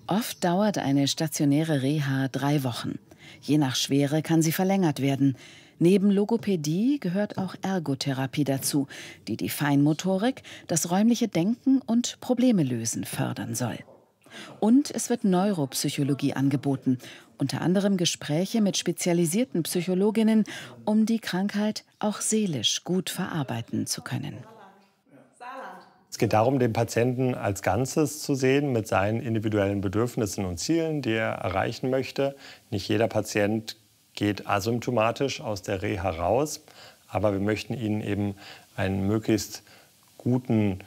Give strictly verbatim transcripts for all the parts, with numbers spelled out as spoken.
Oft dauert eine stationäre Reha drei Wochen. Je nach Schwere kann sie verlängert werden. Neben Logopädie gehört auch Ergotherapie dazu, die die Feinmotorik, das räumliche Denken und Probleme lösen fördern soll. Und es wird Neuropsychologie angeboten, unter anderem Gespräche mit spezialisierten Psychologinnen, um die Krankheit auch seelisch gut verarbeiten zu können. Es geht darum, den Patienten als Ganzes zu sehen, mit seinen individuellen Bedürfnissen und Zielen, die er erreichen möchte. Nicht jeder Patient geht asymptomatisch aus der Reha raus, aber wir möchten ihnen eben einen möglichst guten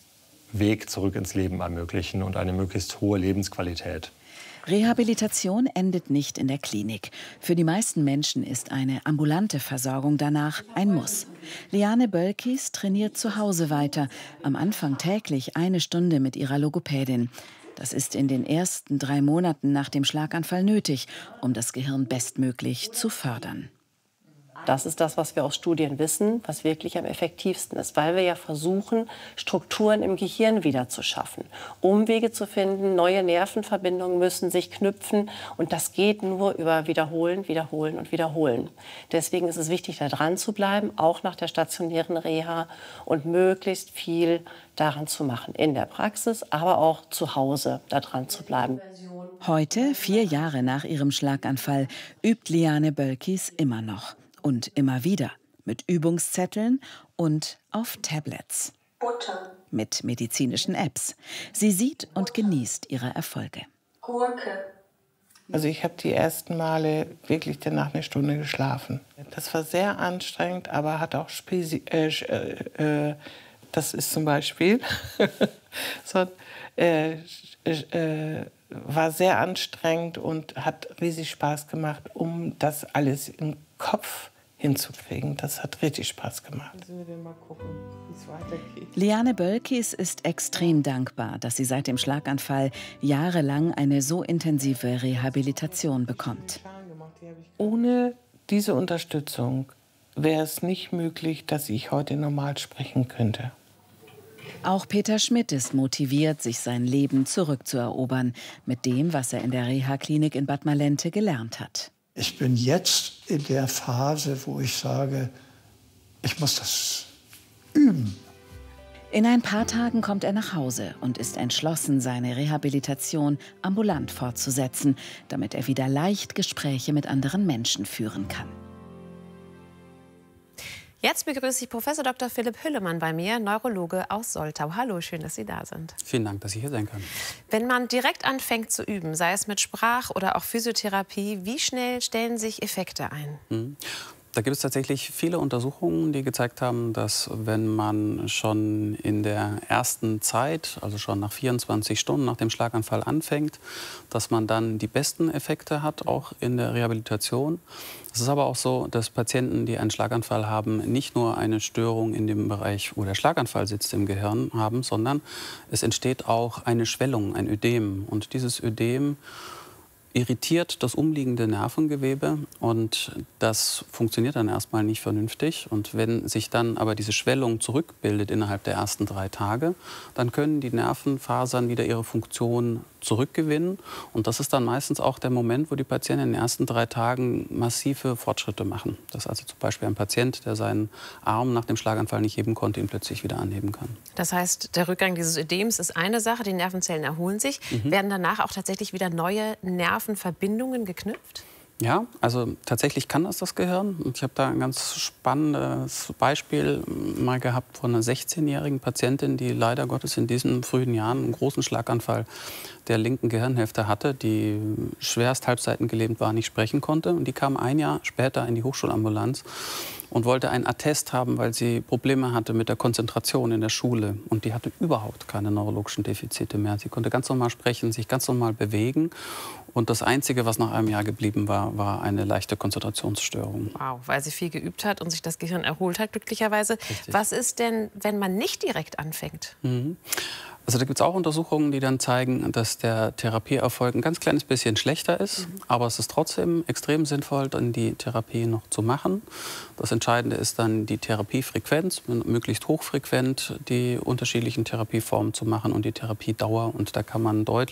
Weg zurück ins Leben ermöglichen und eine möglichst hohe Lebensqualität. Rehabilitation endet nicht in der Klinik. Für die meisten Menschen ist eine ambulante Versorgung danach ein Muss. Liane Bölkis trainiert zu Hause weiter, am Anfang täglich eine Stunde mit ihrer Logopädin. Das ist in den ersten drei Monaten nach dem Schlaganfall nötig, um das Gehirn bestmöglich zu fördern. Das ist das, was wir aus Studien wissen, was wirklich am effektivsten ist, weil wir ja versuchen, Strukturen im Gehirn wieder zu schaffen. Umwege zu finden, neue Nervenverbindungen müssen sich knüpfen und das geht nur über Wiederholen, Wiederholen und Wiederholen. Deswegen ist es wichtig, da dran zu bleiben, auch nach der stationären Reha und möglichst viel daran zu machen, in der Praxis, aber auch zu Hause da dran zu bleiben. Heute, vier Jahre nach ihrem Schlaganfall, übt Liane Bölkis immer noch. Und immer wieder mit Übungszetteln und auf Tablets. Butter. Mit medizinischen Apps. Sie sieht und genießt ihre Erfolge. Gurke. Also ich habe die ersten Male wirklich danach eine Stunde geschlafen. Das war sehr anstrengend, aber hat auch Spezi äh, äh, das ist zum Beispiel so, äh, äh, war sehr anstrengend und hat riesig Spaß gemacht, um das alles im Kopf hinzukriegen. Das hat richtig Spaß gemacht. Mal gucken, wie es weitergeht. Liane Bölkis ist extrem dankbar, dass sie seit dem Schlaganfall jahrelang eine so intensive Rehabilitation bekommt. Ohne diese Unterstützung wäre es nicht möglich, dass ich heute normal sprechen könnte. Auch Peter Schmidt ist motiviert, sich sein Leben zurückzuerobern, mit dem, was er in der Reha-Klinik in Bad Malente gelernt hat. Ich bin jetzt in der Phase, wo ich sage, ich muss das üben. In ein paar Tagen kommt er nach Hause und ist entschlossen, seine Rehabilitation ambulant fortzusetzen, damit er wieder leicht Gespräche mit anderen Menschen führen kann. Jetzt begrüße ich Professor Doktor Philipp Hüllemann bei mir, Neurologe aus Soltau. Hallo, schön, dass Sie da sind. Vielen Dank, dass ich hier sein kann. Wenn man direkt anfängt zu üben, sei es mit Sprach- oder auch Physiotherapie, wie schnell stellen sich Effekte ein? Mhm. Da gibt es tatsächlich viele Untersuchungen, die gezeigt haben, dass wenn man schon in der ersten Zeit, also schon nach vierundzwanzig Stunden nach dem Schlaganfall anfängt, dass man dann die besten Effekte hat, auch in der Rehabilitation. Es ist aber auch so, dass Patienten, die einen Schlaganfall haben, nicht nur eine Störung in dem Bereich, wo der Schlaganfall sitzt im Gehirn haben, sondern es entsteht auch eine Schwellung, ein Ödem. Und dieses Ödem irritiert das umliegende Nervengewebe und das funktioniert dann erstmal nicht vernünftig. Und wenn sich dann aber diese Schwellung zurückbildet innerhalb der ersten drei Tage, dann können die Nervenfasern wieder ihre Funktion zurückgewinnen. Und das ist dann meistens auch der Moment, wo die Patienten in den ersten drei Tagen massive Fortschritte machen. Dass also zum Beispiel ein Patient, der seinen Arm nach dem Schlaganfall nicht heben konnte, ihn plötzlich wieder anheben kann. Das heißt, der Rückgang dieses Ödems ist eine Sache, die Nervenzellen erholen sich. Mhm. Werden danach auch tatsächlich wieder neue Nervenverbindungen geknüpft? Ja, also tatsächlich kann das das Gehirn. Ich habe da ein ganz spannendes Beispiel mal gehabt von einer sechzehnjährigen Patientin, die leider Gottes in diesen frühen Jahren einen großen Schlaganfall der linken Gehirnhälfte hatte, die schwerst halbseitengelähmt war, nicht sprechen konnte. Und die kam ein Jahr später in die Hochschulambulanz und wollte einen Attest haben, weil sie Probleme hatte mit der Konzentration in der Schule. Und die hatte überhaupt keine neurologischen Defizite mehr. Sie konnte ganz normal sprechen, sich ganz normal bewegen. Und das Einzige, was nach einem Jahr geblieben war, war eine leichte Konzentrationsstörung. Wow, weil sie viel geübt hat und sich das Gehirn erholt hat, glücklicherweise. Richtig. Was ist denn, wenn man nicht direkt anfängt? Mhm. Also da gibt es auch Untersuchungen, die dann zeigen, dass der Therapieerfolg ein ganz kleines bisschen schlechter ist. Mhm. Aber es ist trotzdem extrem sinnvoll, dann die Therapie noch zu machen. Das Entscheidende ist dann die Therapiefrequenz, möglichst hochfrequent die unterschiedlichen Therapieformen zu machen und die Therapiedauer. Und da kann man deutlich